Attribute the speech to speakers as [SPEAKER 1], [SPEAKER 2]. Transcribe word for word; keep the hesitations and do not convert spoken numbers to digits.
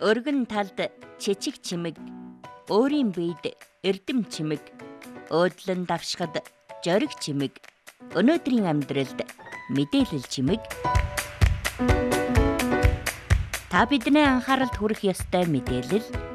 [SPEAKER 1] Өргөн талд чичиг чимэг, өөрийн биед эрдэм чимэг, өөдлөн давшихад жориг чимэг, өнөөдрийн амьдралд мэдээлэл чимэг. Та бидний анхааралд хүрэх ёстой мэдээлэл